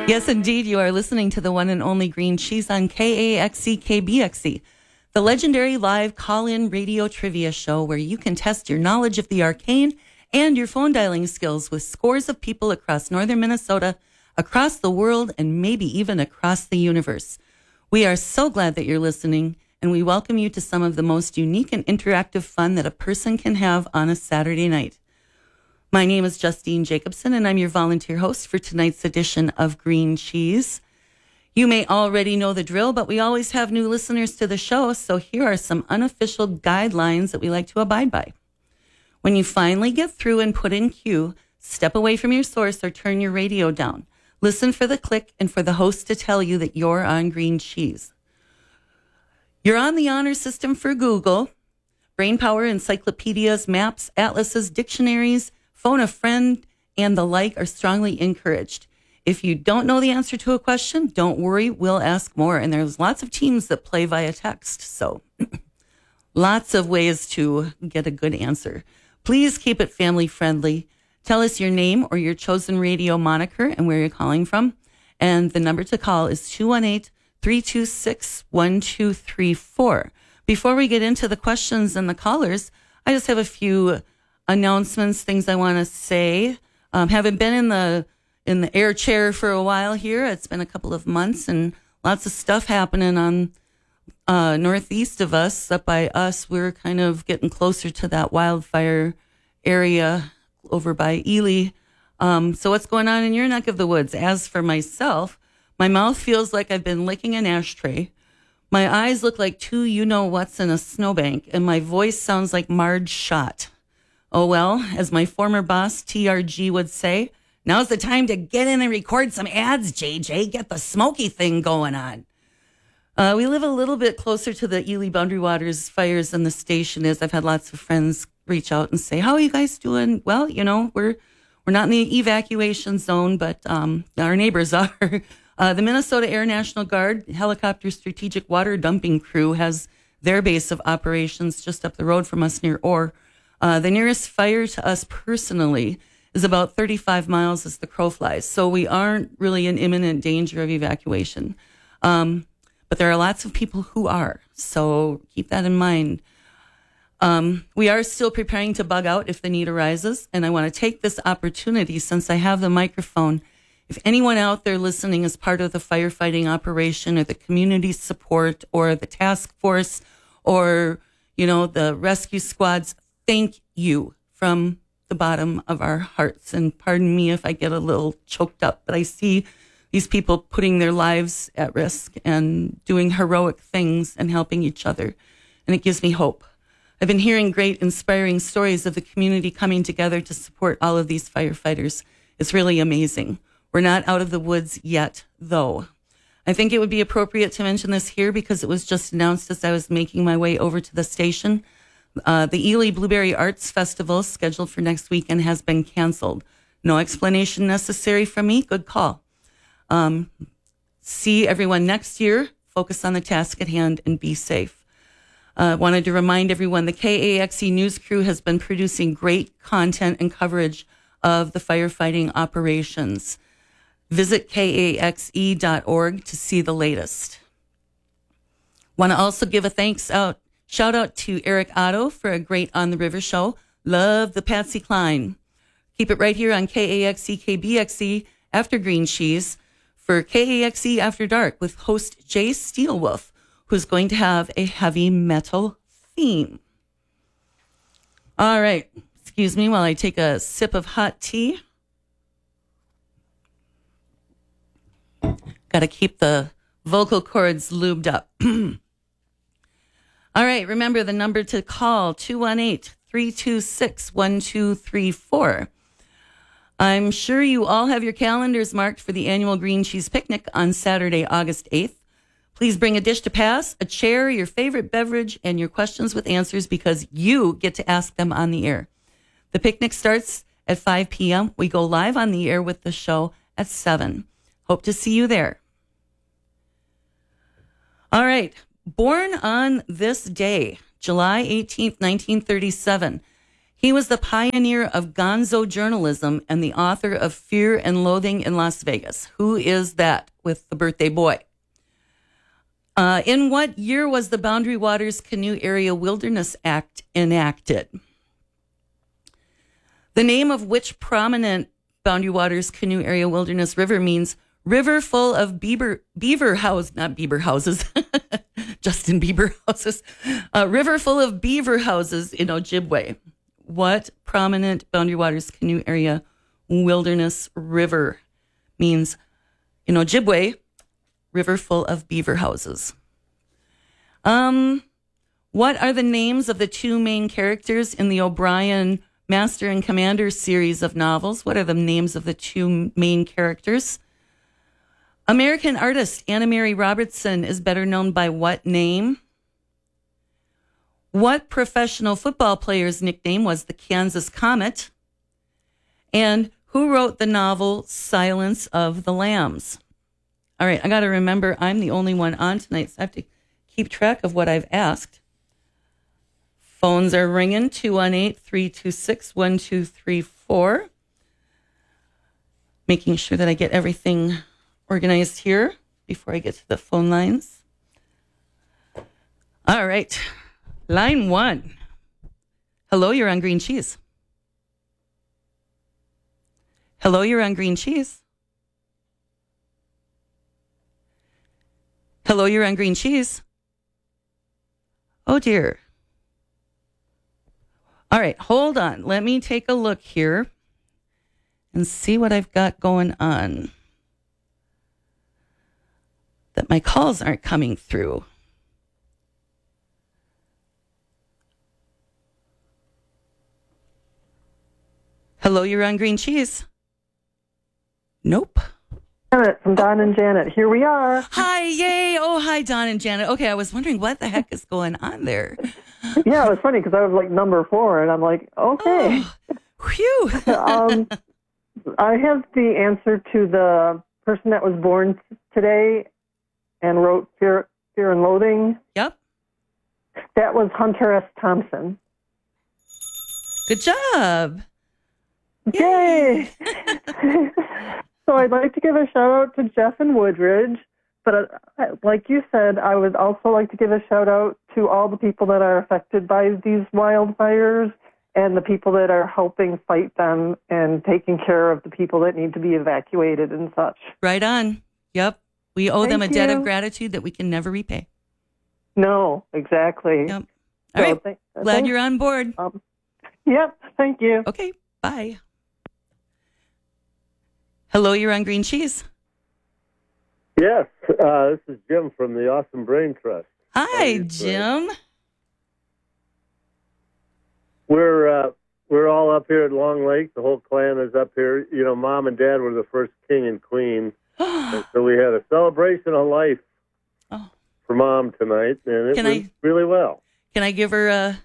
Yes, indeed, you are listening to the one and only Green Cheese on KAXE KBXE, the legendary live call-in radio trivia show where you can test your knowledge of the arcane and your phone dialing skills with scores of people across northern Minnesota, across the world, and maybe even across the universe. We are so glad that you're listening, and we welcome you to some of the most unique and interactive fun that a person can have on a Saturday night. My name is Justine Jacobson, and I'm your volunteer host for tonight's edition of Green Cheese. You may already know the drill, but we always have new listeners to the show, so here are some unofficial guidelines that we like to abide by. When you finally get through and put in cue, step away from your source or turn your radio down. Listen for the click and for the host to tell you that you're on Green Cheese. You're on the honor system for Google. Brainpower, encyclopedias, maps, atlases, dictionaries, phone a friend, and the like are strongly encouraged. If you don't know the answer to a question, don't worry, we'll ask more. And there's lots of teams that play via text, so lots of ways to get a good answer. Please keep it family friendly. Tell us your name or your chosen radio moniker and where you're calling from. And the number to call is 218-326-1234. Before we get into the questions and the callers, I just have a few announcements, things I want to say. Haven't been in the air chair for a while here. It's been a couple of months and lots of stuff happening on northeast of us. Up by us, we're kind of getting closer to that wildfire area over by Ely. So what's going on in your neck of the woods? As for myself, my mouth feels like I've been licking an ashtray. My eyes look like two you-know-whats in a snowbank, and my voice sounds like Marge Schott. Oh, well, as my former boss, TRG, would say, now's the time to get in and record some ads, JJ. Get the smoky thing going on. We live a little bit closer to the Ely Boundary Waters fires than the station is. I've had lots of friends reach out and say, how are you guys doing? Well, you know, we're not in the evacuation zone, but our neighbors are. The Minnesota Air National Guard Helicopter Strategic Water Dumping Crew has their base of operations just up the road from us near Orr. The nearest fire to us personally is about 35 miles as the crow flies, so we aren't really in imminent danger of evacuation. But there are lots of people who are, so keep that in mind. We are still preparing to bug out if the need arises, and I want to take this opportunity, since I have the microphone, if anyone out there listening is part of the firefighting operation or the community support or the task force or, you know, the rescue squads, thank you from the bottom of our hearts. And pardon me if I get a little choked up, but I see these people putting their lives at risk and doing heroic things and helping each other. And it gives me hope. I've been hearing great, inspiring stories of the community coming together to support all of these firefighters. It's really amazing. We're not out of the woods yet, though. I think it would be appropriate to mention this here because it was just announced as I was making my way over to the station. The Ely Blueberry Arts Festival, scheduled for next weekend, has been canceled. No explanation necessary from me. Good call. See everyone next year. Focus on the task at hand and be safe. Wanted to remind everyone the KAXE News Crew has been producing great content and coverage of the firefighting operations. Visit kaxe.org to see the latest. Want to also give a shout out to Eric Otto for a great On the River show. Love the Patsy Cline. Keep it right here on KAXE KBXE after Green Cheese for KAXE After Dark with host Jay Steelwolf, who's going to have a heavy metal theme. All right. Excuse me while I take a sip of hot tea. Got to keep the vocal cords lubed up. All right. Remember the number to call, 218-326-1234. I'm sure you all have your calendars marked for the annual Green Cheese Picnic on Saturday, August 8th. Please bring a dish to pass, a chair, your favorite beverage, and your questions with answers because you get to ask them on the air. The picnic starts at 5 p.m. We go live on the air with the show at 7. Hope to see you there. All right. Born on this day, July 18th, 1937, He was the pioneer of gonzo journalism and the author of Fear and Loathing in Las Vegas. Who is that with the birthday boy? In what year was the Boundary Waters Canoe Area Wilderness Act enacted? The name of which prominent Boundary Waters Canoe Area Wilderness River means river full of beaver houses, not beaver houses, Justin Bieber houses, river full of beaver houses in Ojibwe. What prominent Boundary Waters Canoe Area Wilderness River means in Ojibwe, river full of beaver houses? What are the names of the two main characters in the O'Brien Master and Commander series of novels? What are the names of the two main characters? American artist Anna Mary Robertson is better known by what name? What professional football player's nickname was the Kansas Comet? And who wrote the novel Silence of the Lambs? All right, I got to remember I'm the only one on tonight, so I have to keep track of what I've asked. Phones are ringing, 218-326-1234. Making sure that I get everything organized here before I get to the phone lines. All right. Line 1. Hello, you're on Green Cheese. Hello, you're on Green Cheese. Hello, you're on Green Cheese. Oh, dear. All right, hold on. Let me take a look here and see what I've got going on. That my calls aren't coming through. Hello, you're on Green Cheese. Nope. Janet from Don and Janet. Here we are. Hi, yay. Oh, hi, Don and Janet. Okay, I was wondering what the heck is going on there. Yeah, it was funny because I was like number 4, and I'm like, okay. Oh, whew. I have the answer to the person that was born today and wrote Fear and Loathing. Yep. That was Hunter S. Thompson. Good job. Yay! So I'd like to give a shout out to Jeff and Woodridge, but like you said, I would also like to give a shout out to all the people that are affected by these wildfires and the people that are helping fight them and taking care of the people that need to be evacuated and such. Right on. Yep. We owe them a debt of you. gratitude that we can never repay. No, exactly. Yep. All right. Glad you're on board. Yep. Thank you. Okay. Bye. Hello, you're on Green Cheese. Yes, this is Jim from the Awesome Brain Trust. Hi, Jim. We're all up here at Long Lake. The whole clan is up here. You know, Mom and Dad were the first king and queen, and so we had a celebration of life for Mom tonight, and it went really well. Can I give her a?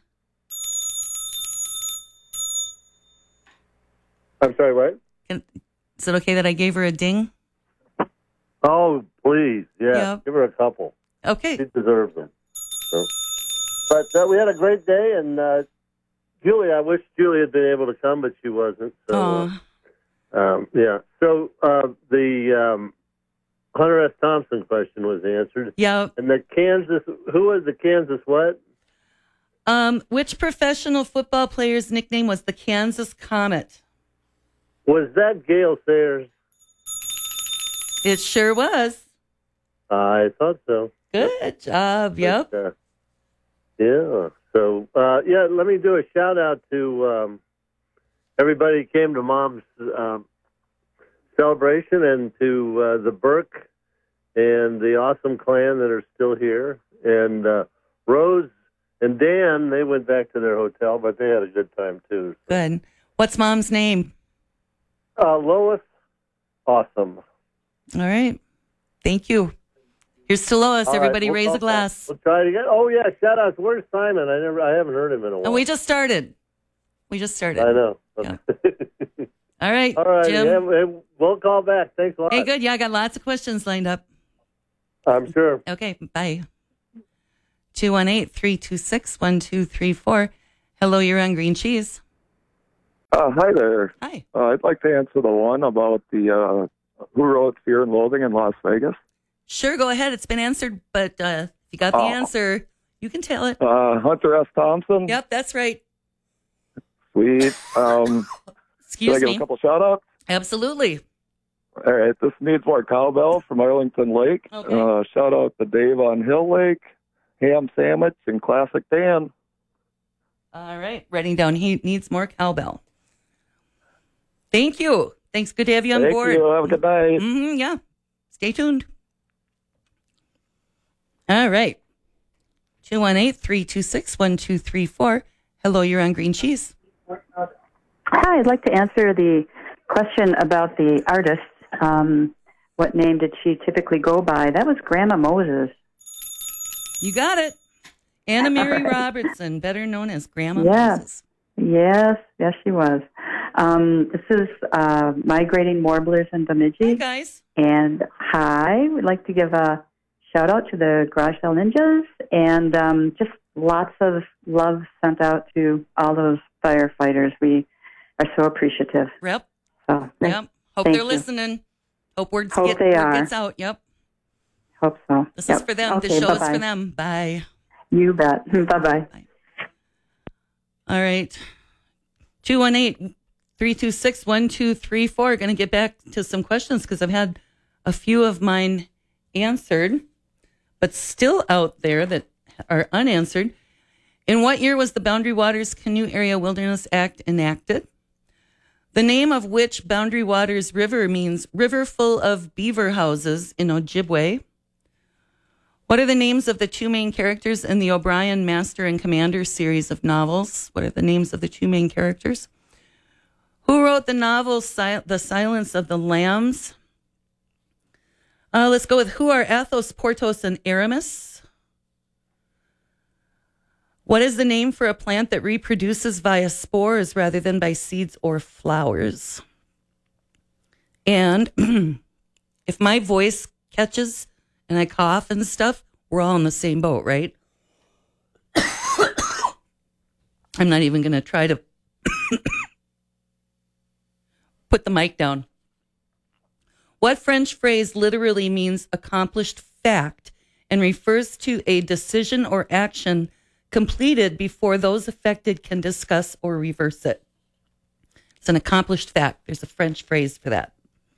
I'm sorry, what? Is it okay that I gave her a ding? Oh, please, yeah, Yep. give her a couple. Okay. She deserves them. So. But we had a great day, and Julie, I wish Julie had been able to come, but she wasn't. So, yeah. So the Hunter S. Thompson question was answered. Yeah. And the Kansas, who was the Kansas what? Which professional football player's nickname was the Kansas Comet? Was that Gale Sayers? It sure was. I thought so. Good job. Yep. But, yeah. So, yeah, let me do a shout out to everybody who came to Mom's celebration and to the Burke and the Awesome Clan that are still here. And Rose and Dan, they went back to their hotel, but they had a good time too. So. Good. What's Mom's name? Lois Awesome. All right. Thank you. Here's to Lois. All Everybody right, raise a glass. We'll try it again. Oh yeah, shout out. Where's Simon? I haven't heard him in a while. And we just started. I know. Yeah. All right. All right, Jim. yeah, we'll call back. Thanks a lot. Hey, good. Yeah, I got lots of questions lined up. I'm sure. Okay, bye. 218-326-1234. Hello, you're on Green Cheese. Hi there. Hi. I'd like to answer the one about the who wrote Fear and Loathing in Las Vegas. Sure, go ahead. It's been answered, but if you got the answer, you can tell it. Hunter S. Thompson. Yep, that's right. Sweet. Excuse Should I me. give a couple shout-outs? Absolutely. All right. This needs more cowbell from Arlington Lake. Okay. Shout out to Dave on Hill Lake, Ham Sandwich, and Classic Dan. All right. Writing down, he needs more cowbell. Thank you. Thanks. Good to have you on board. Thank you. Have a good night. Yeah. Stay tuned. All right. 218-326-1234. Hello, you're on Green Cheese. Hi, I'd like to answer the question about the artist. What name did she typically go by? That was Grandma Moses. You got it. Anna Mary Robertson, better known as Grandma Moses. Yes, she was. This is Migrating Warblers and Bemidji. Hi, guys. And hi, we'd like to give a shout-out to the Garage Sale Ninjas, and just lots of love sent out to all those firefighters. We are so appreciative. Yep. So, Yep. Hope they're listening. Hope word gets out. Yep. Hope so. This is for them. Okay, this show bye-bye. is for them. Bye. You bet. Bye-bye. Bye. All right. 218-326-1234. Going to get back to some questions because I've had a few of mine answered, but still out there that are unanswered. In what year was the Boundary Waters Canoe Area Wilderness Act enacted? The name of which Boundary Waters River means river full of beaver houses in Ojibwe? What are the names of the two main characters in the O'Brien Master and Commander series of novels? What are the names of the two main characters? Who wrote the novel The Silence of the Lambs? Let's go with who are Athos, Porthos, and Aramis? What is the name for a plant that reproduces via spores rather than by seeds or flowers? And if my voice catches and I cough and stuff, we're all in the same boat, right? I'm not even going to try to put the mic down. What French phrase literally means accomplished fact and refers to a decision or action completed before those affected can discuss or reverse it? It's an accomplished fact. There's a French phrase for that.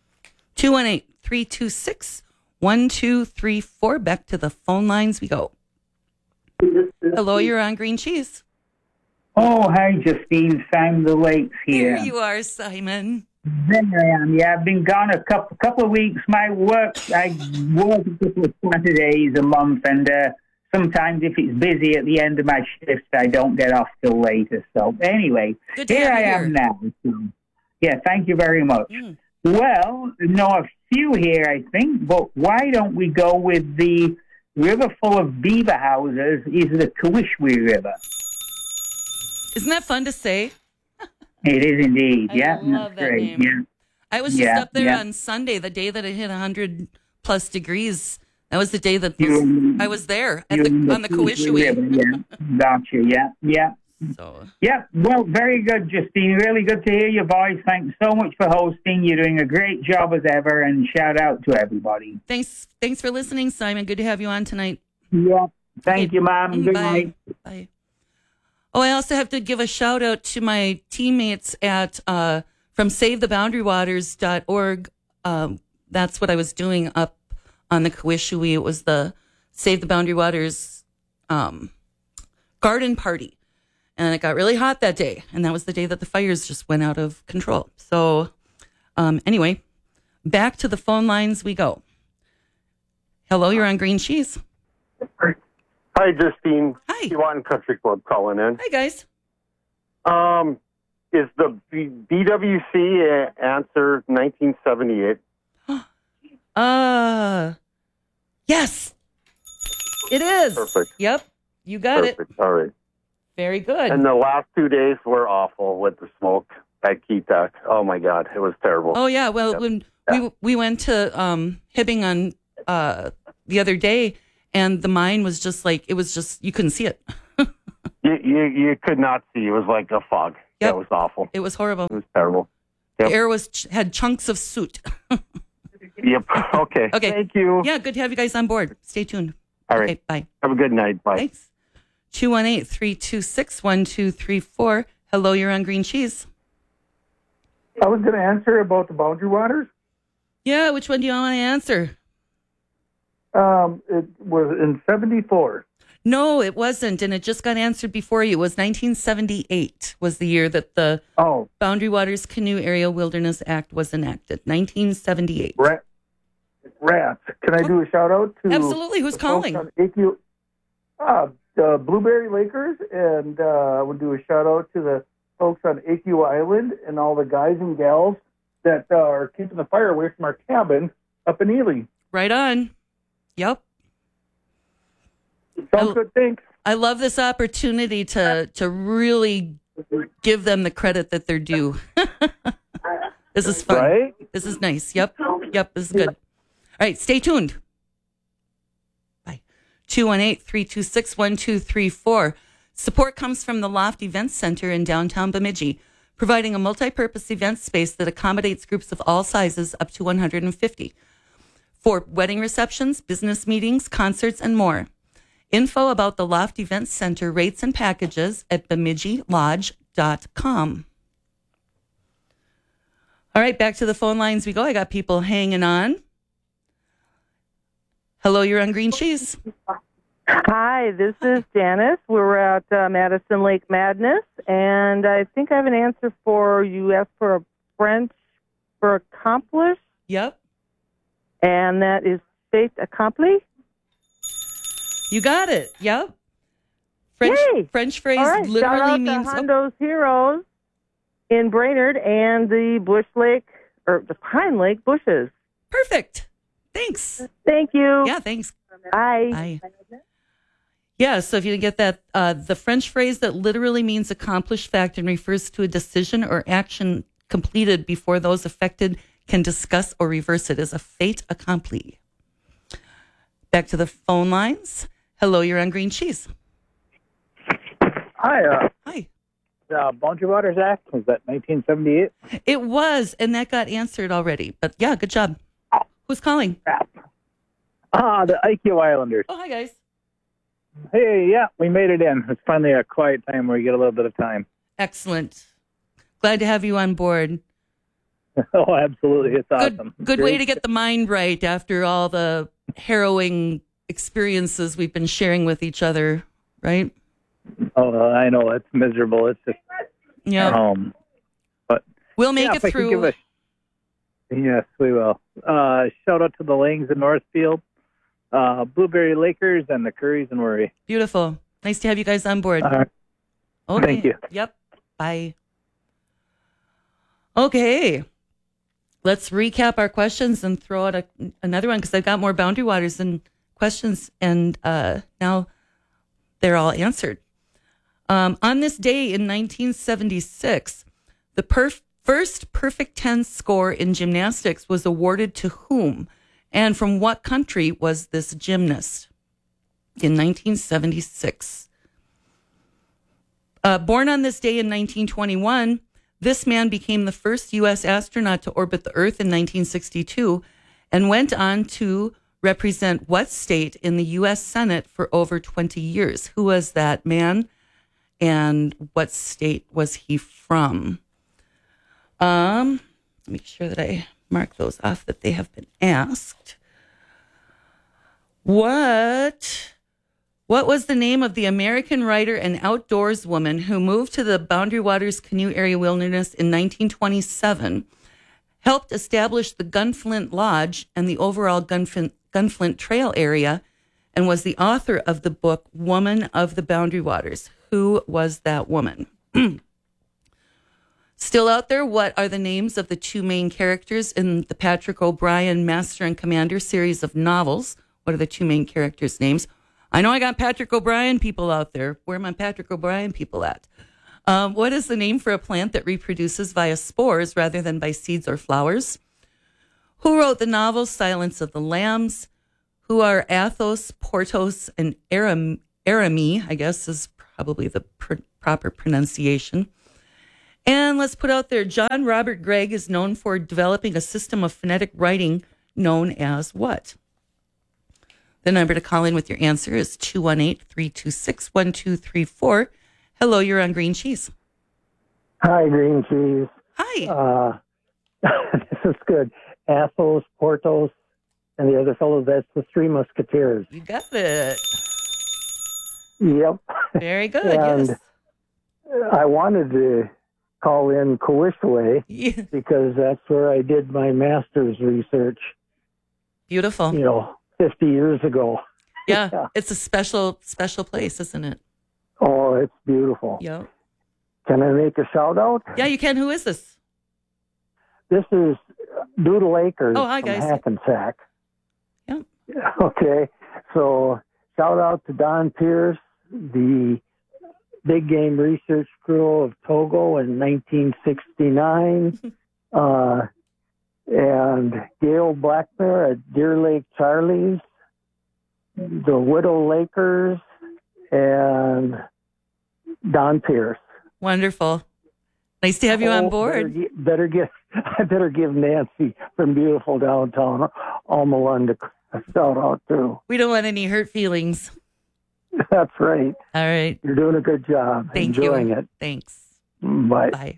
218-326-1234. Back to the phone lines we go. Hello, you're on Green Cheese. Oh, hi, Justine. Simon the Lakes here. Here you are, Simon. There I am. Yeah, I've been gone a couple of weeks. My work, I work a couple of Saturdays a month, and sometimes if it's busy at the end of my shift, I don't get off till later. So anyway, here I am now. So, yeah, thank you very much. Well, no, a few here, I think, but why don't we go with the river full of beaver houses is the Kawishwe River. Isn't that fun to say? It is indeed. I yeah, love that's that great. name. Yeah. I was just up there on Sunday, the day that it hit 100 plus degrees. That was the day that I was there on the Kawishwe. Yeah, gotcha. Yeah. So. Yeah, well, very good, Justine. Really good to hear your voice. Thanks so much for hosting. You're doing a great job as ever, and shout out to everybody. Thanks for listening, Simon. Good to have you on tonight. Yeah, thank you, Mom. Good Bye. night. Bye. Oh, I also have to give a shout out to my teammates at from SaveTheBoundaryWaters.org. That's what I was doing up on the Kawishwe. It was the Save the Boundary Waters garden party. And it got really hot that day. And that was the day that the fires just went out of control. So anyway, back to the phone lines we go. Hello, you're on Green Cheese. Hi, Justine. Hi. Kewanee Country Club calling in. Hi, guys. Is the BWC answer 1978? Yes, it is. Perfect. Yep, you got it. All right. Very good. And the last 2 days were awful with the smoke at Keetac. Oh my God, it was terrible. Oh yeah. Well, when we went to Hibbing on the other day, and the mine was just like, it was just, you couldn't see it. You could not see. It was like a fog. That was awful. It was horrible. It was terrible. Yep. The air had chunks of soot. Yep. Okay. Okay. Thank you. Yeah, good to have you guys on board. Stay tuned. All right. Okay, bye. Have a good night. Bye. Thanks. 218-326-1234. Hello, you're on Green Cheese. I was going to answer about the Boundary Waters. Yeah, which one do you want to answer? It was in 74. No, it wasn't, and it just got answered before you. It was 1978 was the year that the Boundary Waters Canoe Area Wilderness Act was enacted. 1978. Rats. Can I do a shout out to? Absolutely. Who's calling? The Blueberry Lakers, and I would do a shout out to the folks on AQ Island and all the guys and gals that are keeping the fire away from our cabin up in Ely. Right on. Yep. Sounds good. Thanks. I love this opportunity to really give them the credit that they're due. This is fun. Right? This is nice. Yep. This is good. All right. Stay tuned. Bye. 218-326-1234. Support comes from the Loft Events Center in downtown Bemidji, providing a multi-purpose event space that accommodates groups of all sizes up to 150 for wedding receptions, business meetings, concerts, and more. Info about the Loft Events Center rates and packages at bemidjilodge.com. All right, back to the phone lines we go. I got people hanging on. Hello, you're on Green Cheese. Hi, this is Janice. We're at Madison Lake Madness, and I think I have an answer for you. Asked for a French for accomplish. Yep. And that is fait accompli. You got it. Yep. French phrase right, literally means Hondo's Heroes in Brainerd and the the Pine Lake bushes. Perfect. Thanks. Thank you. Yeah, thanks. Bye. Yeah, so if you get that, the French phrase that literally means accomplished fact and refers to a decision or action completed before those affected can discuss or reverse it is a fait accompli. Back to the phone lines. Hello, you're on Green Cheese. Hi. Hi. The Boundary Waters Act, was that 1978? It was, and that got answered already. But yeah, good job. Who's calling? The IQ Islanders. Oh, hi, guys. Hey, yeah, we made it in. It's finally a quiet time where you get a little bit of time. Excellent. Glad to have you on board. Oh, absolutely. It's awesome. Good way to get the mind right after all the harrowing experiences we've been sharing with each other, right? Oh, I know. It's miserable. It's just but we'll make it through. Yes, we will. Shout out to the Langs in Northfield, Blueberry Lakers, and the Currys in Worry. Beautiful. Nice to have you guys on board. Okay. Thank you. Yep. Bye. Okay. Let's recap our questions and throw out another one because I've got more Boundary Waters and questions, and now they're all answered. On this day in 1976, the first perfect 10 score in gymnastics was awarded to whom? And from what country was this gymnast? In 1976. Born on this day in 1921, this man became the first U.S. astronaut to orbit the Earth in 1962 and went on to represent what state in the U.S. Senate for over 20 years? Who was that man and what state was he from? Make sure that I mark those off that they have been asked. What was the name of the American writer and outdoors woman who moved to the Boundary Waters Canoe Area Wilderness in 1927, helped establish the Gunflint Lodge and the overall Gunflint Trail area, and was the author of the book Woman of the Boundary Waters? Who was that woman? Still out there, what are the names of the two main characters in the Patrick O'Brian Master and Commander series of novels? What are the two main characters' names? I know I got Patrick O'Brian people out there. Where are my Patrick O'Brian people at? What is the name for a plant that reproduces via spores rather than by seeds or flowers? Who wrote the novel Silence of the Lambs? Who are Athos, Porthos, and Aramis, I guess is probably the proper pronunciation. And let's put out there, John Robert Gregg is known for developing a system of phonetic writing known as what? The number to call in with your answer is 218-326-1234. Hello, you're on Green Cheese. Hi, Green Cheese. Hi. This is good. Athos, Porthos, and the other fellow, that's the Three Musketeers. You got it. Yep. Very good, and yes. I wanted to call in Coishway Yeah. because that's where I did my master's research. Beautiful. 50 years ago. Yeah, it's a special place, isn't it? Oh, it's beautiful. Yeah. Can I make a shout out? Yeah, you can. Who is this? This is Doodle Acres Oh, hi, from guys. Hackensack. Yep. Okay, so shout out to Don Pierce, the big game research crew of Togo in 1969, and Gail Blackmore at Deer Lake Charlie's, the Widow Lakers, and Don Pierce. Wonderful. Nice to have you on board. I better give Nancy from beautiful downtown Alma-Lund a shout out too. We don't want any hurt feelings. That's right. All right. You're doing a good job. Thank Enjoying you. it. Thanks. Bye. Bye.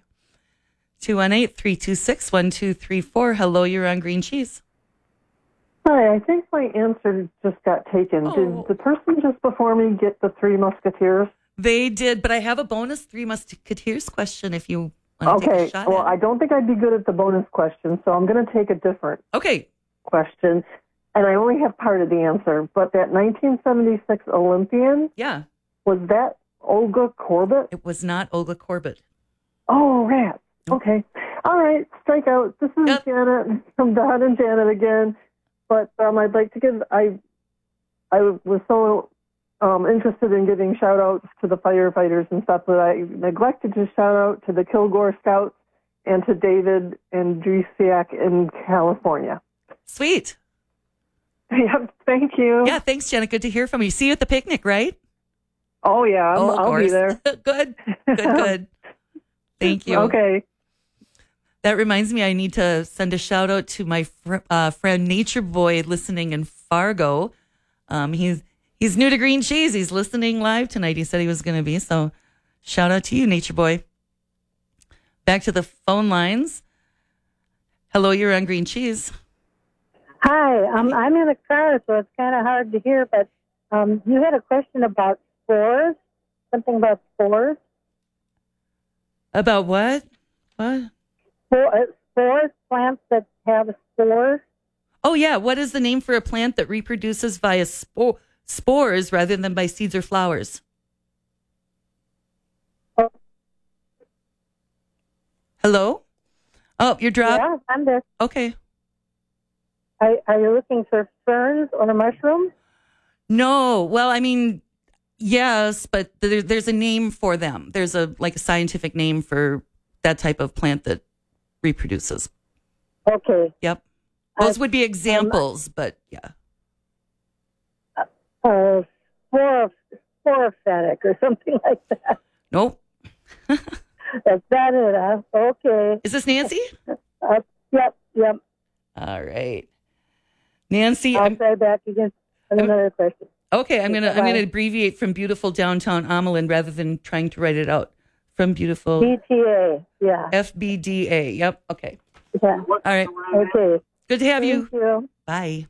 218-326-1234. Hello, you're on Green Cheese. Hi, I think my answer just got taken. Oh. Did the person just before me get the Three Musketeers? They did, but I have a bonus Three Musketeers question if you want to take a shot well, at it. I don't think I'd be good at the bonus question, so I'm going to take a different question. And I only have part of the answer, but that 1976 Olympian, Yeah. was that Olga Corbett? It was not Olga Corbett. Oh, rats. Okay. All right, strike out. This is Janet from Don and Janet again. But I'd like to give, I was so interested in giving shout outs to the firefighters and stuff that I neglected to shout out to the Kilgore Scouts and to David and Dresiak in California. Sweet. Yep, thank you. Yeah, thanks, Jenna. Good to hear from you. See you at the picnic, right? Oh, yeah, of I'll be course. there. Good. Thank you. Okay. That reminds me, I need to send a shout out to my friend Nature Boy listening in Fargo. He's new to Green Cheese. He's listening live tonight. He said he was going to be. So shout out to you, Nature Boy. Back to the phone lines. Hello, you're on Green Cheese. Hi, I'm in a car, so it's kind of hard to hear, but you had a question about spores, something about spores. About what? What? Spores, plants that have spores. Oh, yeah. What is the name for a plant that reproduces via spores rather than by seeds or flowers? Oh. Hello? Oh, you're dropped? Yeah, I'm there. Okay. Are you looking for ferns or mushrooms? No. Well, I mean, yes, but there's a name for them. There's a scientific name for that type of plant that reproduces. Okay. Yep. Those would be examples, but yeah. Sporophatic or something like that. Nope. That's that it, huh? Okay. Is this Nancy? Yep. All right. Nancy. I'll try back again on another question. Okay, I'm gonna abbreviate from beautiful downtown Amelin rather than trying to write it out. From beautiful BTA, yeah. FBDA. Yep. Okay. Yeah. All right. Okay. Good to have Thank you. Bye.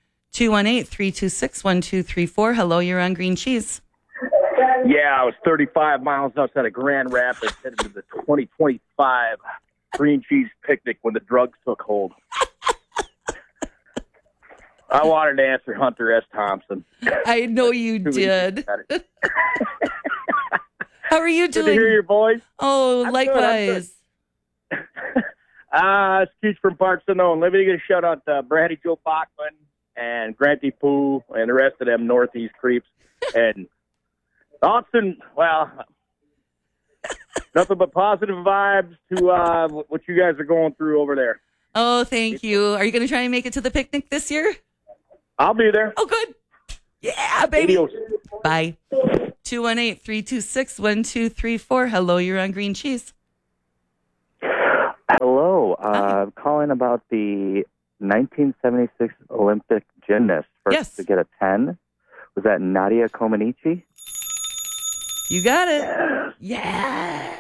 218-326-1234. Hello, you're on Green Cheese. Yeah, I was 35 miles outside of Grand Rapids headed to the 2025 Green Cheese Picnic when the drugs took hold. I wanted to answer Hunter S. Thompson. I know you did. How are you doing? Good to hear your voice. Oh, likewise. It's Keith from Parks Unknown. Let me get a shout out to Brady Joe Bachman and Granty Pooh and the rest of them Northeast creeps. And Austin, well, nothing but positive vibes to what you guys are going through over there. Oh, thank you. Are you going to try and make it to the picnic this year? I'll be there. Oh, good. Yeah, baby. Adios. Bye. 218-326-1234. Hello, you're on Green Cheese. Calling about the 1976 Olympic gymnast. First to get a 10. Was that Nadia Comaneci? You got it. Yes.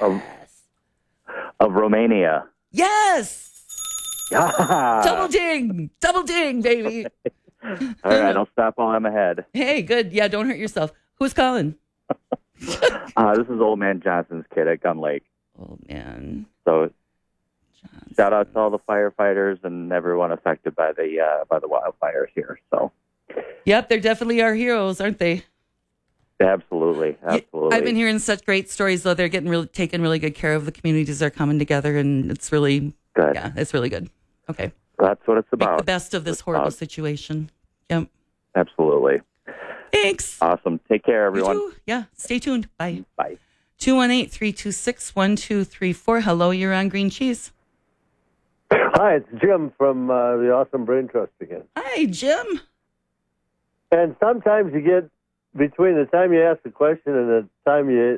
Of Romania. Yes. Yeah. Double ding, baby. All right, I'll stop while I'm ahead. Hey, good. Yeah, don't hurt yourself. Who's calling? This is Old Man Johnson's kid at Gun Lake. Old Man. So, shout out to all the firefighters and everyone affected by the wildfires here. So, yep, they definitely are heroes, aren't they? Absolutely. I've been hearing such great stories, though. They're taking really good care of. The communities are coming together, and it's really good. Yeah, it's really good. Okay. That's what it's about. Make the best of this horrible situation. Yep. Absolutely. Thanks. Awesome. Take care, everyone. You too. Yeah. Stay tuned. Bye. Bye. 218-326-1234. Hello, you're on Green Cheese. Hi, it's Jim from the Awesome Brain Trust again. Hi, Jim. And sometimes you get between the time you ask the question and the time you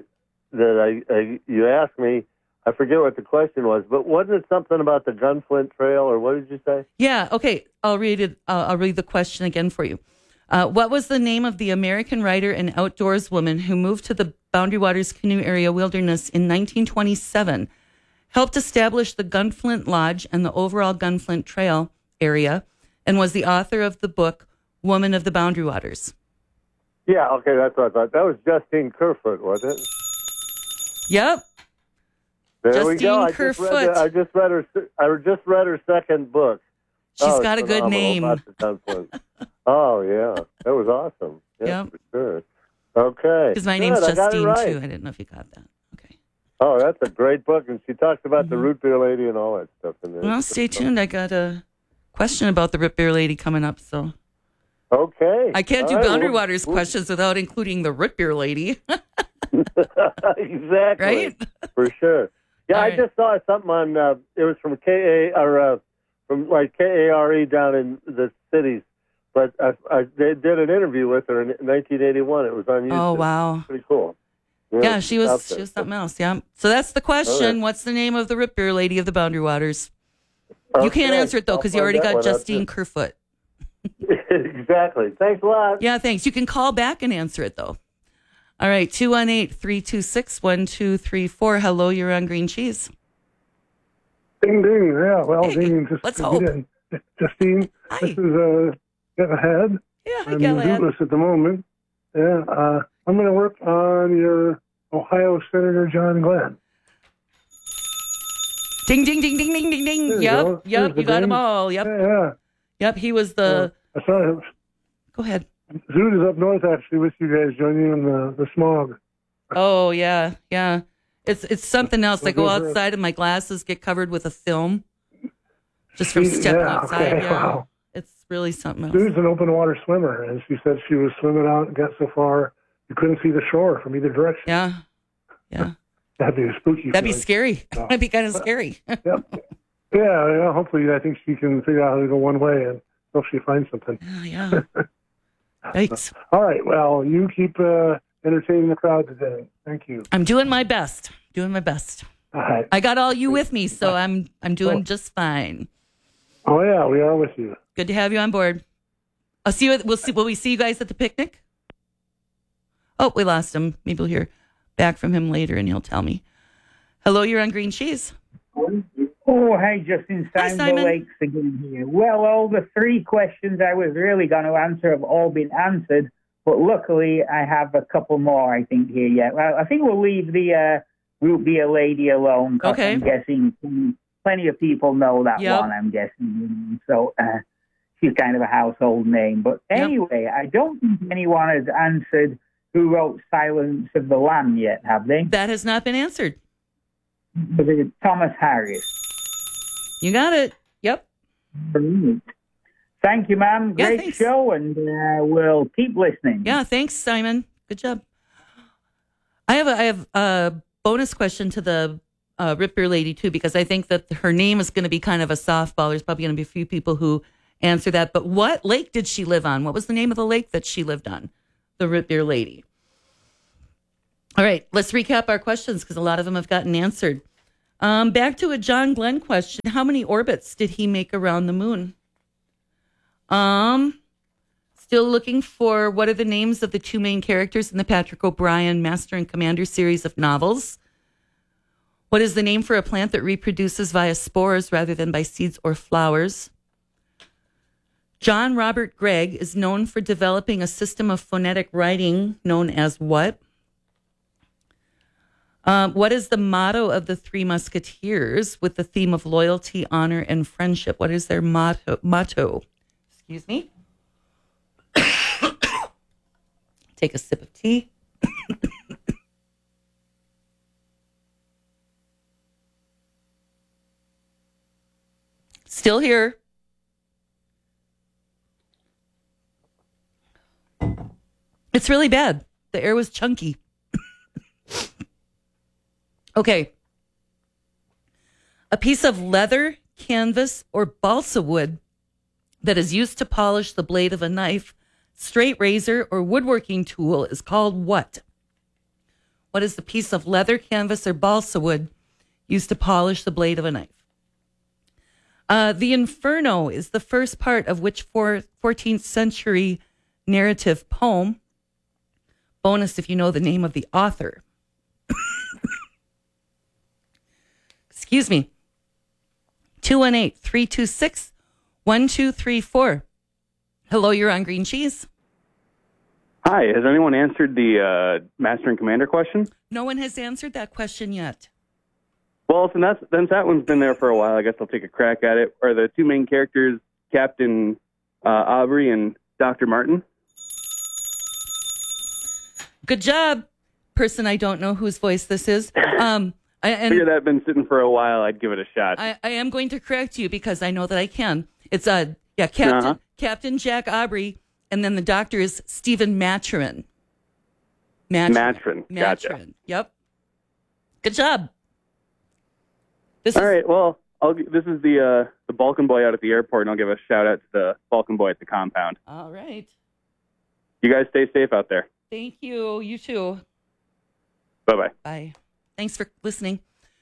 ask me, I forget what the question was, but wasn't it something about the Gunflint Trail, or what did you say? Yeah, okay. I'll read it. I'll read the question again for you. What was the name of the American writer and outdoors woman who moved to the Boundary Waters Canoe Area Wilderness in 1927, helped establish the Gunflint Lodge and the overall Gunflint Trail area, and was the author of the book Woman of the Boundary Waters? Yeah, okay, that's what I thought. That was Justine Kerfoot, wasn't it? Yep. There we go. Kerfoot. I just read her second book. She's got a good name. Oh yeah, that was awesome. Yeah, yep. For sure. Okay. Because my name's Justine too. I didn't know if you got that. Okay. Oh, that's a great book, and she talks about the root beer lady and all that stuff in there. Well, stay tuned. I got a question about the root beer lady coming up, so. Okay. I can't do Boundary Waters questions without including the root beer lady. Exactly. Right? For sure. Yeah, I just saw something on. It was from KARE down in the cities, but they did an interview with her in 1981. It was on YouTube. Oh wow, pretty cool. Yeah, she was something else. Yeah. So that's the question. Right. What's the name of the root beer lady of the Boundary Waters? You can't answer it though because you already got Justine Kerfoot. Exactly. Thanks a lot. Yeah, thanks. You can call back and answer it though. All right, 218-326-1234. Hello, you're on Green Cheese. Ding, ding. Yeah, well, hey, ding. Let's hope. Justine, hi. This is Galahad. Yeah, hi, I'm Galahad. bootless at the moment. Yeah, I'm going to work on your Ohio Senator John Glenn. Ding, ding, ding, ding, ding, ding, ding. Yep, you got them all. Yep. Yeah. Yep, he was the... I saw him. Go ahead. Zoot is up north, actually, with you guys, joining in the smog. Oh, yeah, yeah. It's something else. I go outside and my glasses get covered with a film just from stepping outside. Okay. Yeah, wow. It's really something else. Zoot's an open water swimmer, and she said she was swimming out and got so far you couldn't see the shore from either direction. Yeah, yeah. That'd be spooky. That'd be scary. That'd be kind of scary. Yep. Yeah, hopefully I think she can figure out how to go one way and hope she finds something. Yeah. Yikes. All right. Well, you keep entertaining the crowd today. Thank you. I'm doing my best. All right. I got all you with me, so I'm doing just fine. Oh yeah, we are with you. Good to have you on board. I'll see you. Will we see you guys at the picnic? Oh, we lost him. Maybe we'll hear back from him later, and he'll tell me. Hello, you're on Green Cheese. Oh, hi, Justin. Simon. Lakes again here. Well, all the three questions I was really going to answer have all been answered, but luckily I have a couple more, I think, here yet. Well, I think we'll leave the root beer lady alone, because I'm guessing plenty of people know that one, I'm guessing. So she's kind of a household name. But anyway, I don't think anyone has answered who wrote Silence of the Lamb yet, have they? That has not been answered. Thomas Harris. You got it. Yep. Brilliant. Thank you, ma'am. Great show, and we'll keep listening. Yeah, thanks, Simon. Good job. I have a bonus question to the Rip Beer Lady, too, because I think that her name is going to be kind of a softball. There's probably going to be a few people who answer that. But what lake did she live on? What was the name of the lake that she lived on? The Rip Beer Lady. All right, let's recap our questions because a lot of them have gotten answered. Back to a John Glenn question. How many orbits did he make around the moon? Still looking for what are the names of the two main characters in the Patrick O'Brian Master and Commander series of novels? What is the name for a plant that reproduces via spores rather than by seeds or flowers? John Robert Gregg is known for developing a system of phonetic writing known as what? What is the motto of the Three Musketeers with the theme of loyalty, honor, and friendship? What is their motto? Excuse me. Take a sip of tea. Still here. It's really bad. The air was chunky. Okay. A piece of leather, canvas, or balsa wood that is used to polish the blade of a knife, straight razor, or woodworking tool is called what? What is the piece of leather, canvas, or balsa wood used to polish the blade of a knife? The Inferno is the first part of which 14th century narrative poem? Bonus if you know the name of the author. Excuse me. 218-326-1234. Hello, you're on Green Cheese. Hi, has anyone answered the Master and Commander question? No one has answered that question yet. Well, since that one's been there for a while, I guess I'll take a crack at it. Are the two main characters Captain Aubrey and Dr. Martin? Good job, person I don't know whose voice this is. I figure that had been sitting for a while. I'd give it a shot. I am going to correct you because I know that I can. It's Captain Jack Aubrey, and then the doctor is Stephen Maturin. Maturin. Gotcha. Yep. Good job. All right. Well, this is the Balkan boy out at the airport, and I'll give a shout out to the Balkan boy at the compound. All right. You guys stay safe out there. Thank you. You too. Bye-bye. Bye. Thanks for listening.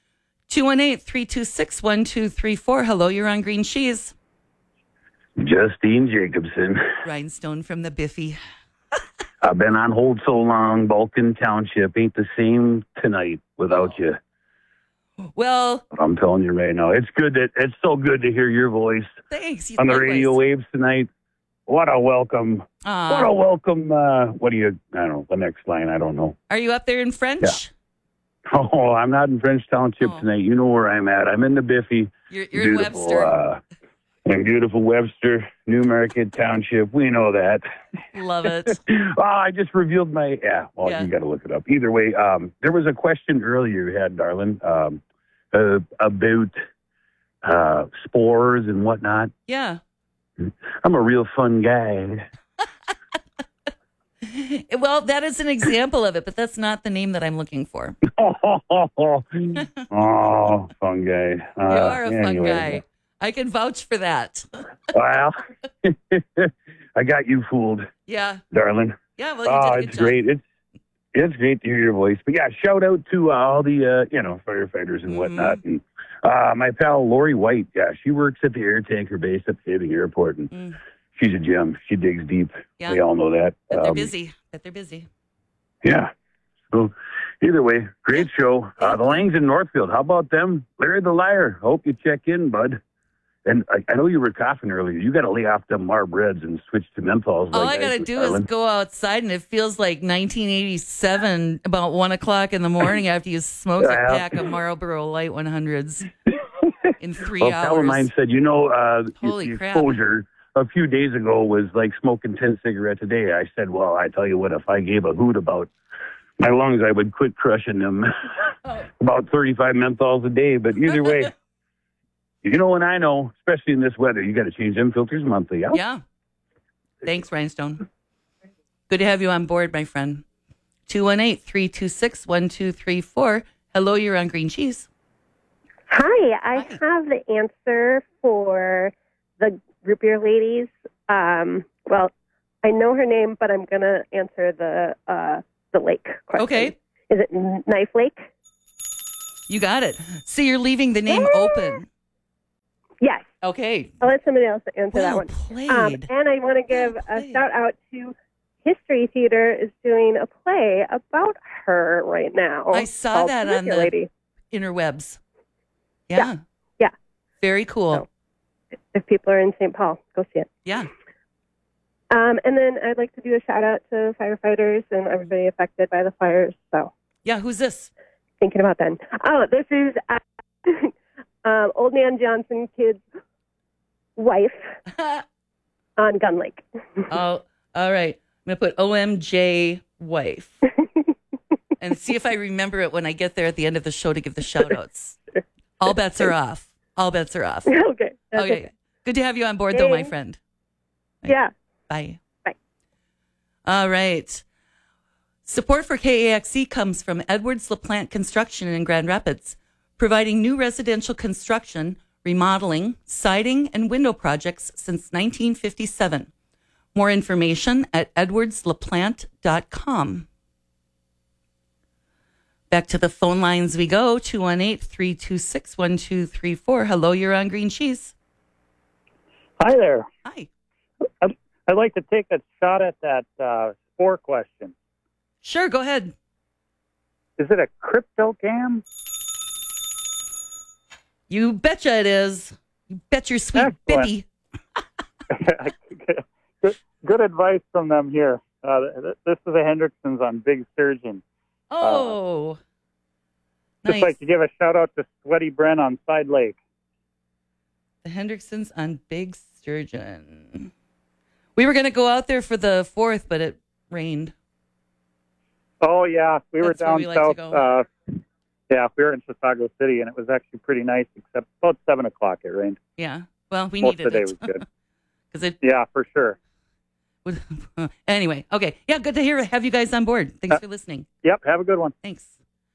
218-326-1234. Hello, you're on Green Cheese. Justine Jacobson. Rhinestone from the Biffy. I've been on hold so long. Balkan Township ain't the same tonight without you. Well, I'm telling you right now, it's so good to hear your voice. Thanks. On the radio waves tonight. What a welcome. What a welcome. What do you, I don't know, the next line, I don't know. Are you up there in French? Yeah. Oh, I'm not in French Township tonight. You know where I'm at. I'm in the Biffy. You're in Webster. In beautiful Webster, Newmarket Township. We know that. Love it. I just revealed my, you got to look it up. Either way, there was a question earlier you had, darling, about spores and whatnot. Yeah. I'm a real fun guy. Well, that is an example of it, but that's not the name that I'm looking for. Oh, fun guy. You are a fun guy. I can vouch for that. Well, I got you fooled. Yeah. Darling. Yeah, well, you did a good it's great. It's great to hear your voice. But yeah, shout out to all the, firefighters and whatnot. And my pal, Lori White, she works at the air tanker base at the Having Airport. And she's a gem. She digs deep. Yeah. We all know that. They're busy. They're busy. Yeah. So either way, great show. The Langs in Northfield. How about them? Larry the Liar. Hope you check in, bud. And I know you were coughing earlier. You got to lay off them Marb Reds and switch to menthols. All I got to do is go outside, and it feels like 1987, about 1 o'clock in the morning after you smoke a pack of Marlboro Light 100s in 3 hours. A pal of mine said, Holy the crap. exposure a few days ago was like smoking 10 cigarettes a day. I said, well, I tell you what, if I gave a hoot about my lungs, I would quit crushing them. About 35 menthols a day. But either way, and I know, especially in this weather, you got to change them filters monthly. Yeah. Thanks, Rhinestone. Good to have you on board, my friend. 218-326-1234. Hello, you're on Green Cheese. Hi, I have the answer for the root beer ladies. Well, I know her name, but I'm going to answer the lake question. Okay. Is it Knife Lake? You got it. So you're leaving the name open. Yes. Okay. I'll let somebody else answer that one. Played. And I want to give a shout out to History Theater is doing a play about her right now. I saw that on the interwebs. Yeah. Yeah. Very cool. So, if people are in St. Paul, go see it. Yeah. And then I'd like to do a shout out to firefighters and everybody affected by the fires. So. Yeah, who's this? Thinking about then. Oh, this is Old Man Johnson kid's wife on Gun Lake. Oh, all right. I'm going to put OMJ wife and see if I remember it when I get there at the end of the show to give the shout outs. All bets are off. All bets are off. Okay. Good to have you on board, though, my friend. Yeah. Bye. Bye. All right. Support for KAXE comes from Edwards LaPlante Construction in Grand Rapids, providing new residential construction, remodeling, siding, and window projects since 1957. More information at edwardslaplante.com. Back to the phone lines we go, 218-326-1234. Hello, you're on Green Cheese. Hi there. Hi. I'd like to take a shot at that spore question. Sure, go ahead. Is it a cryptogam? You betcha it is. You bet your sweet baby. Good advice from them here. This is the Hendricksons on Big Sturgeon. Oh, Just like to give a shout out to Sweaty Bren on Side Lake. The Hendricksons on Big Sturgeon. We were going to go out there for the 4th, but it rained. Oh, yeah. We were down we like south. to go. We were in Chicago City, and it was actually pretty nice, except about 7 o'clock it rained. Yeah. Well, we Most needed of the day it. was good. It yeah, for sure. Anyway, okay. Yeah, good to have you guys on board. Thanks for listening. Yep, have a good one. Thanks.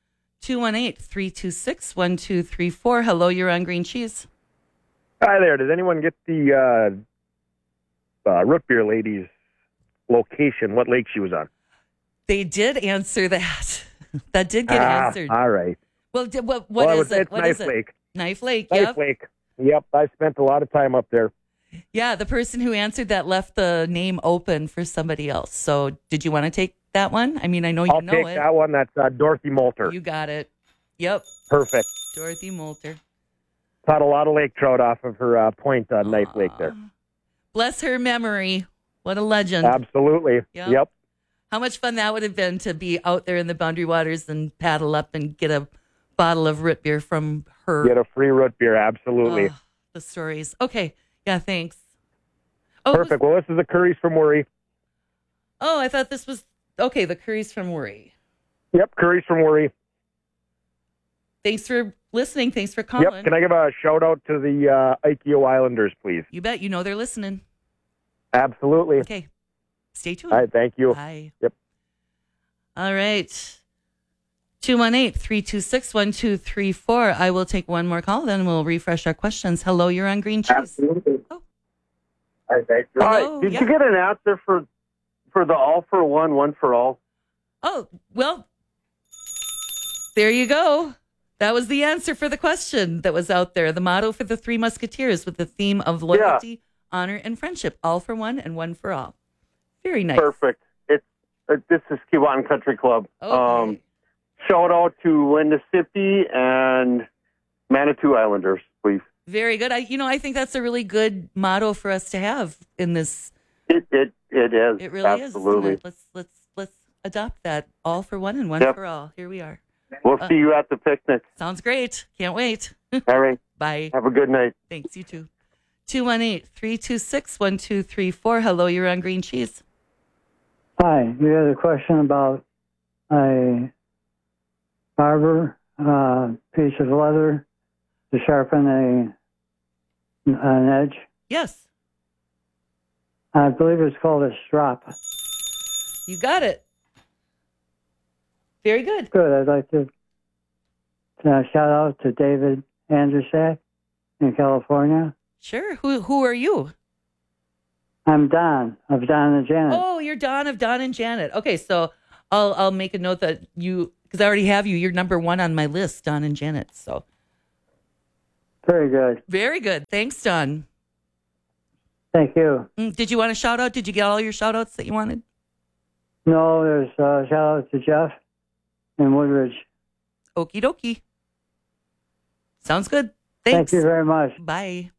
218-326-1234. Hello, you're on Green Cheese. Hi there. Did anyone get the root beer lady's location, what lake she was on? They did answer that. That did get answered. All right. Well, what is it? It's Knife Lake. Knife Lake, Knife Lake. Yep, I spent a lot of time up there. Yeah, the person who answered that left the name open for somebody else. So did you want to take that one? I mean, I know you I'll know take it. that one. That's Dorothy Moulter. You got it. Yep. Perfect. Dorothy Moulter. Caught a lot of lake trout off of her point on Knife Lake there. Bless her memory. What a legend. Absolutely. Yep. How much fun that would have been to be out there in the Boundary Waters and paddle up and get a bottle of root beer from her. Get a free root beer. Absolutely. The stories. Okay. Yeah, thanks. Oh, perfect. Well, this is the Currys from Worry. Oh, I thought this was... Okay, the Currys from Worry. Yep, Currys from Worry. Thanks for listening. Thanks for calling. Yep. Can I give a shout out to the Aikio Islanders, please? You bet. You know they're listening. Absolutely. Okay. Stay tuned. All right. Thank you. Bye. Yep. All right. 218-326-1234. I will take one more call, then we'll refresh our questions. Hello, you're on Green Cheese. Absolutely. Oh. Hi, thank you. Hello? Did you get an answer for the all for one, one for all? Oh, well, there you go. That was the answer for the question that was out there. The motto for the Three Musketeers with the theme of loyalty, honor, and friendship. All for one and one for all. Very nice. Perfect. This is Kewanee Country Club. Okay. Shout out to Linda Sippy and Manitou Islanders, please. Very good. I think that's a really good motto for us to have in this. It is. It really Absolutely. is. Let's adopt that. All for one and one for all. Here we are. We'll see you at the picnic. Sounds great. Can't wait. All right. Bye. Have a good night. Thanks. You too. 218-326-1234. Hello, you're on Green Cheese. Hi. You had a question about a barber piece of leather to sharpen an edge. Yes. I believe it's called a strop. You got it. Very good. Good. I'd like to shout out to David Andrusak in California. Sure. Who are you? I'm Don of Don and Janet. Oh, you're Don of Don and Janet. Okay, so I'll make a note that you because I already have you. You're number one on my list, Don and Janet. So very good. Very good. Thanks, Don. Thank you. Did you want a shout out? Did you get all your shout outs that you wanted? No, there's a shout out to Jeff and Woodridge. Okie dokie. Sounds good. Thanks. Thank you very much. Bye.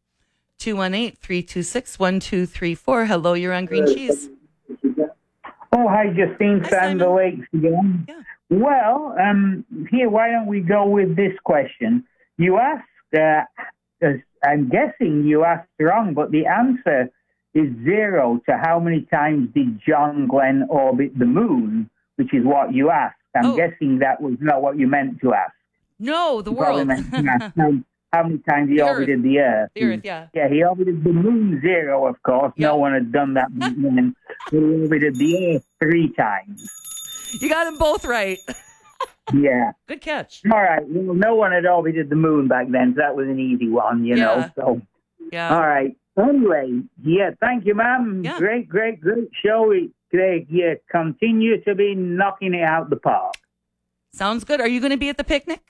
218-326-1234. Hello, you're on Green Cheese. Oh, hi, Justine, Sand the Lakes again. Yeah. Well, here, why don't we go with this question? You asked, I'm guessing you asked wrong, but the answer is 0 to how many times did John Glenn orbit the moon, which is what you asked. I'm guessing that was not what you meant to ask. No, the world. How many times he orbited the Earth? The Earth, yeah. Yeah, he orbited the moon 0, of course. Yep. No one had done that. He orbited the Earth 3 times. You got them both right. Yeah. Good catch. All right. Well, no one had orbited the moon back then, so that was an easy one, you know. So. Yeah. All right. Anyway, thank you, ma'am. Yeah. Great show. Great. You continue to be knocking it out the park. Sounds good. Are you going to be at the picnic?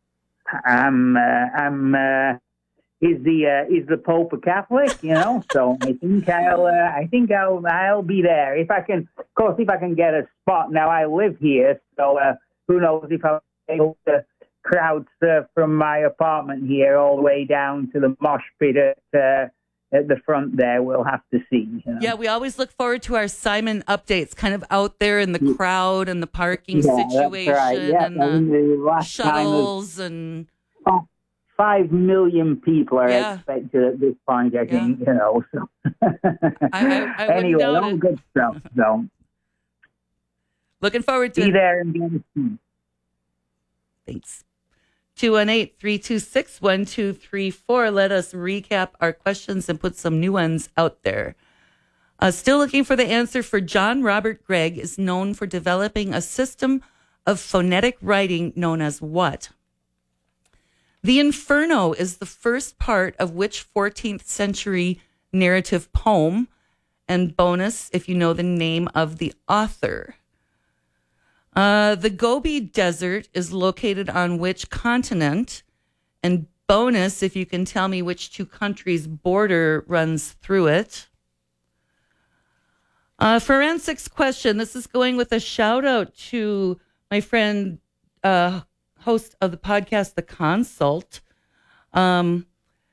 Is the Pope a Catholic? You know, so I think I'll be there if I can. Of course, if I can get a spot. Now I live here, so who knows if I'll be able to crowd surf from my apartment here all the way down to the mosh pit at the front there. We'll have to see. You know? Yeah, we always look forward to our Simon updates, kind of out there in the crowd and the parking situation, right. Yeah, and the shuttles and 5 million people are expected at this point. I think you know. So I anyway, all good stuff. So looking forward to be there and be able to see. Thanks. 218-326-1234. Let us recap our questions and put some new ones out there. Still looking for the answer for John Robert Gregg is known for developing a system of phonetic writing known as what? The Inferno is the first part of which 14th century narrative poem? And bonus, if you know the name of the author. The Gobi Desert is located on which continent? And bonus, if you can tell me which 2 countries' border runs through it. Forensics question. This is going with a shout out to my friend, host of the podcast, The Consult. The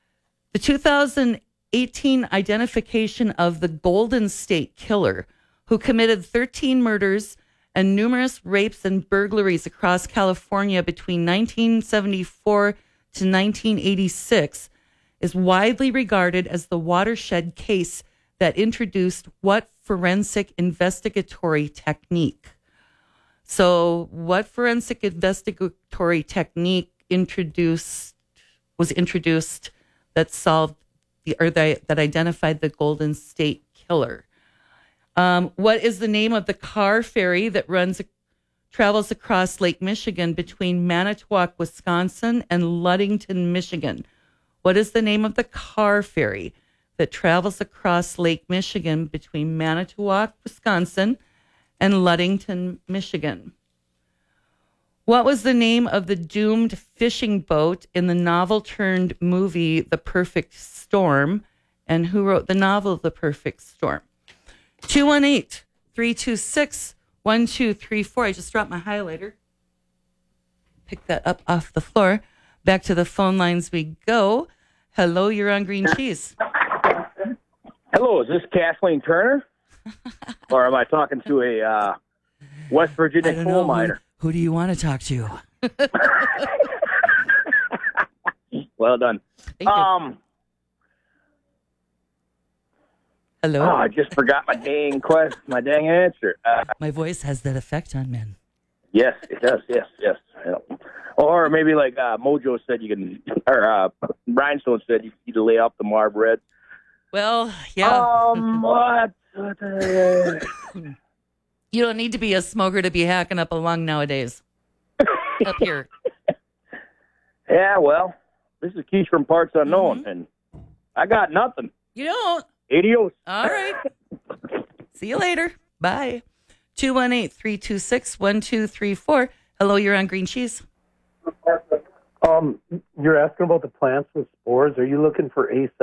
2018 identification of the Golden State Killer, who committed 13 murders and numerous rapes and burglaries across California between 1974 to 1986, is widely regarded as the watershed case that introduced what forensic investigatory technique? So what forensic investigatory technique was introduced that solved that identified the Golden State Killer? What is the name of the car ferry that travels across Lake Michigan between Manitowoc, Wisconsin and Ludington, Michigan? What is the name of the car ferry that travels across Lake Michigan between Manitowoc, Wisconsin and Ludington, Michigan? What was the name of the doomed fishing boat in the novel-turned movie The Perfect Storm? And who wrote the novel The Perfect Storm? 218-326-1234. I just dropped my highlighter. Pick that up off the floor. Back to the phone lines we go. Hello, you're on Green Cheese. Hello, is this Kathleen Turner? Or am I talking to a West Virginia coal miner? Who do you want to talk to? Well done. Thank you. Hello? Oh, I just forgot my dang answer. My voice has that effect on men. Yes, it does. Yes. Or maybe like Mojo said, you can, or Rhinestone said, you need to lay off the Marb Red. Well, yeah. What? You don't need to be a smoker to be hacking up a lung nowadays. Up here. Yeah, well, this is Keith from Parts Unknown, and I got nothing. You don't? Adios. All right. See you later. Bye. 218-326-1234. Hello, you're on Green Cheese. You're asking about the plants with spores. Are you looking for